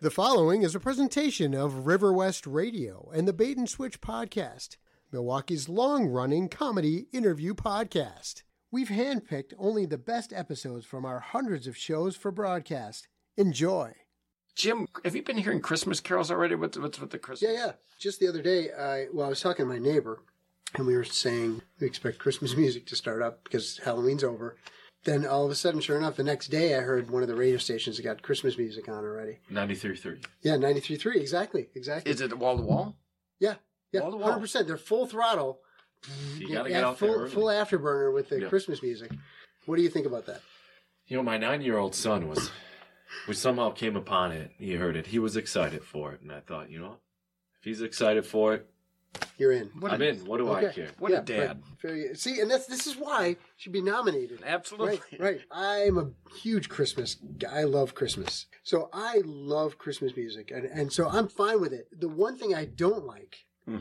The following is a presentation of River West Radio and the Bait and Switch Podcast, Milwaukee's long-running comedy interview podcast. We've handpicked only the best episodes from our hundreds of shows for broadcast. Enjoy. Jim, have you been hearing Christmas carols already? What's with the Christmas? Yeah. Just the other day, I was talking to my neighbor, and we were saying we expect Christmas music to start up because Halloween's over. Then all of a sudden, sure enough, the next day I heard one of the radio stations that got Christmas music on already. 93.3. Yeah, 93.3. Exactly. Is it wall to wall? Yeah. Wall to wall. 100%. They're full throttle. You got to get out there early. Full afterburner with the Christmas music. What do you think about that? You know, my 9-year-old son we somehow came upon it. He heard it. He was excited for it. And I thought, you know what? If he's excited for it, you're in. I'm in. What do I care? What a dad. Right. See, and this is why he should be nominated. Absolutely. Right. I'm a huge Christmas guy. I love Christmas. So I love Christmas music. And so I'm fine with it. The one thing I don't like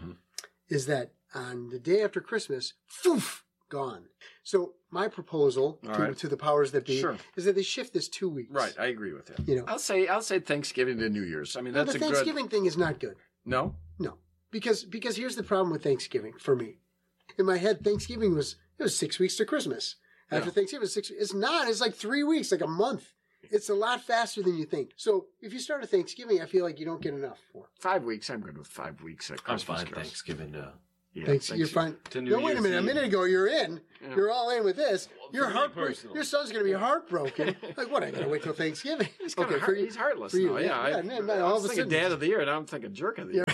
is that on the day after Christmas, poof, gone. So my proposal to the powers that be is that they shift this 2 weeks. Right. I agree with you. You know, I'll say Thanksgiving to New Year's. I mean, that's the Thanksgiving thing is not good. No? No. Because here's the problem with Thanksgiving for me. In my head, Thanksgiving was 6 weeks to Christmas. After Thanksgiving, it's not. It's like 3 weeks, like a month. It's a lot faster than you think. So if you start a Thanksgiving, I feel like you don't get enough for 5 weeks. I'm good with 5 weeks at Christmas. I'm fine Thanksgiving. You're fine. No, wait a minute. A minute ago, you're in. Yeah. You're all in with this. You're heartbroken. Your son's going to be heartbroken. Like, what? I got to wait till Thanksgiving. He's he's heartless now. I was thinking Dad of the Year, and I'm thinking Jerk of the Year.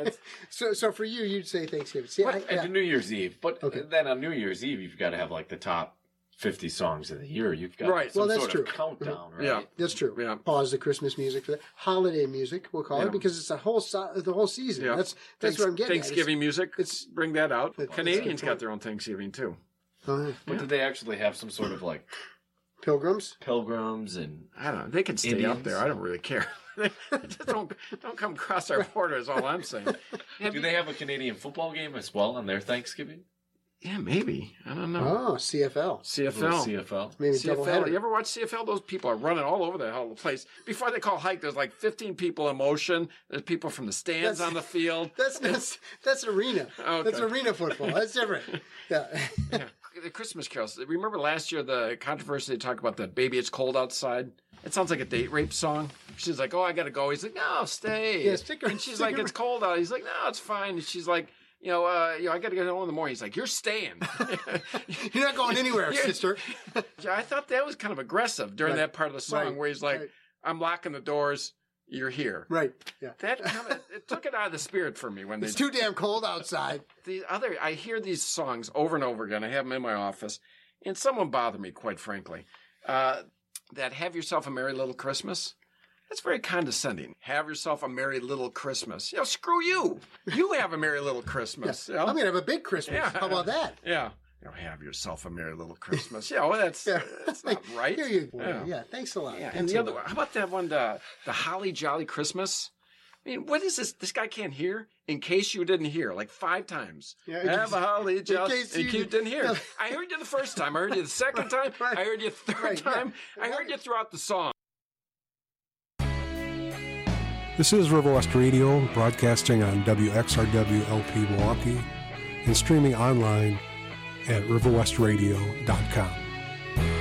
So for you, you'd say Thanksgiving. See, and New Year's Eve. But then on New Year's Eve, you've got to have like the top 50 songs of the year. You've got some that's sort true. of countdown, right? Yeah, that's true. Yeah. Pause the Christmas music for that. Holiday music, we'll call it, because it's the whole season. Yeah. That's what I'm getting Thanksgiving music, bring that out. Canadians got their own Thanksgiving, too. But did they actually have some sort of like... Pilgrims and... I don't know. They can stay Indians? up there. I don't really care. Just don't come across our border is all I'm saying. Do they have a Canadian football game as well on their Thanksgiving? Yeah, maybe. I don't know. Oh, CFL. Maybe CFL. You ever watch CFL? Those people are running all over the whole place. Before they call hike, there's like 15 people in motion. There's people from the stands on the field. That's arena. Okay. That's arena football. That's different. Yeah. The Christmas carols. Remember last year the controversy they talked about the Baby It's Cold Outside? It sounds like a date rape song. She's like, oh, I got to go. He's like, no, stay. Yeah, stick around. And she's like, it's cold out. He's like, no, it's fine. And she's like, I got to get home in the morning. He's like, you're staying. You're not going anywhere, sister. I thought that was kind of aggressive during that part of the song where he's like, I'm locking the doors. You're here. Right. Yeah. That it took it out of the spirit for me when it's too damn cold outside. I hear these songs over and over again. I have them in my office, and someone bothered me, quite frankly. That Have Yourself a Merry Little Christmas. That's very condescending. Have yourself a merry little Christmas. Screw you. You have a merry little Christmas. I'm going to have a big Christmas. Yeah. How about that? Yeah. Have yourself a merry little Christmas. That's not right. Here you go. Yeah. Thanks a lot. Yeah. And the other one, how about that one, the Holly Jolly Christmas? I mean, what is this? This guy can't hear? In case you didn't hear, like 5 times. Yeah, have a holly jolly. In case you didn't hear. No. I heard you the first time. I heard you the second time. I heard you the third time. Yeah. I heard you throughout the song. This is River West Radio, broadcasting on WXRW LP Milwaukee and streaming online at riverwestradio.com.